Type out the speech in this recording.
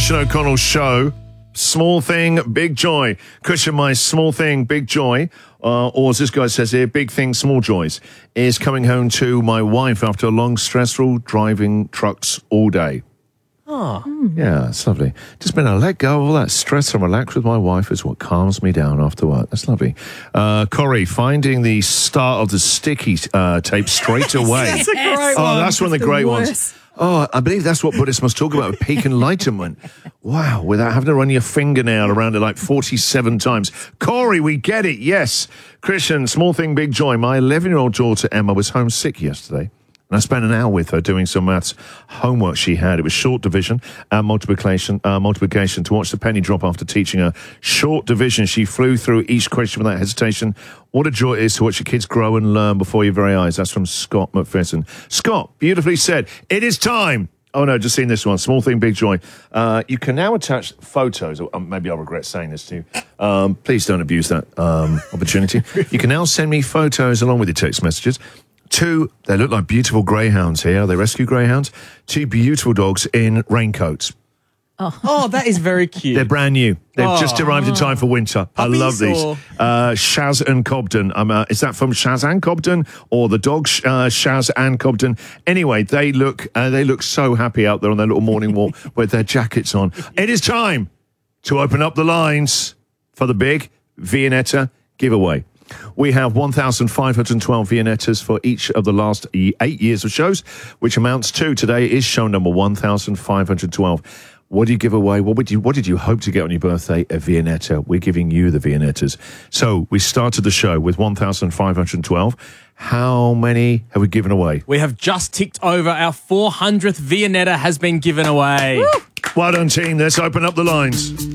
Christian O'Connell Show. Small thing, big joy. Christian, my small thing, big joy, or as this guy says here, big thing, small joys, is coming home to my wife after a long, stressful driving trucks all day. Oh. Yeah, it's lovely. Just been able to let go of all that stress and relax with my wife is what calms me down after work. That's lovely. Corey, finding the start of the sticky tape straight away. That's a great one. Oh, that's one of the great ones. Oh, I believe that's what Buddhists must talk about with peak enlightenment. Wow, without having to run your fingernail around it like 47 times. Corey, we get it, yes. Christian, small thing, big joy. My 11-year-old daughter, Emma, was homesick yesterday. And I spent an hour with her doing some maths homework she had. It was short division and multiplication to watch the penny drop after teaching her short division. She flew through each question without hesitation. What a joy it is to watch your kids grow and learn before your very eyes. That's from Scott McPherson. Scott, beautifully said. It is time. Oh, no, just seen this one. Small thing, big joy. You can now attach photos. Maybe I'll regret saying this to you. Please don't abuse that opportunity. You can now send me photos along with your text messages. They look like beautiful greyhounds here. Are they rescue greyhounds? 2 beautiful dogs in raincoats. Oh, that is very cute. They're brand new. They've just arrived in time for winter. Puppies, I love these. Shaz and Cobden. Is that from Shaz and Cobden or the dog Shaz and Cobden? Anyway, they look so happy out there on their little morning walk with their jackets on. It is time to open up the lines for the big Viennetta giveaway. We have 1,512 Viennettas for each of the last 8 years of shows, which amounts to, today is show number 1,512. What do you give away? What did you hope to get on your birthday? A Viennetta. We're giving you the Viennettas. So we started the show with 1,512. How many have we given away? We have just ticked over. Our 400th Viennetta has been given away. Woo! Well done, team. Let's open up the lines.